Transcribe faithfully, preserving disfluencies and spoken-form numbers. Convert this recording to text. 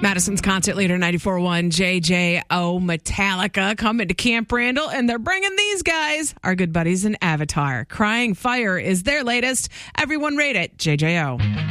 Madison's concert leader, ninety-four point one J J O Metallica, coming to Camp Randall, and they're bringing these guys, our good buddies in Avatar. Crying Fire is their latest. Everyone rate it, J J O.